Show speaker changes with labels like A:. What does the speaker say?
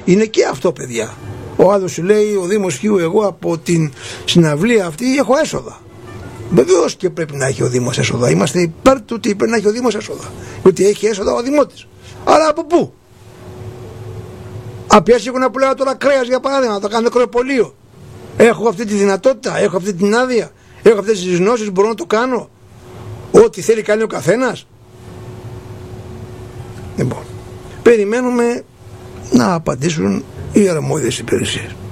A: Είναι και αυτό, παιδιά. Ο άλλος σου λέει, ο Δήμος Χίου, εγώ από την συναυλία αυτή έχω έσοδα. Βεβαίως και πρέπει να έχει ο Δήμος έσοδα. Είμαστε υπέρ του ότι πρέπει να έχει ο Δήμος έσοδα. Ότι έχει έσοδα ο Δημότης. Αλλά από πού? Απιάσει έχω να πουλάω τώρα κρέας, για παράδειγμα, να το κάνω νεκροπολείο. Έχω αυτή τη δυνατότητα, έχω αυτή την άδεια, έχω αυτές τις γνώσεις, μπορώ να το κάνω. Ό,τι θέλει κάνει ο καθένας. Λοιπόν, περιμένουμε να απαντήσουν οι αρμόδιες υπηρεσίες.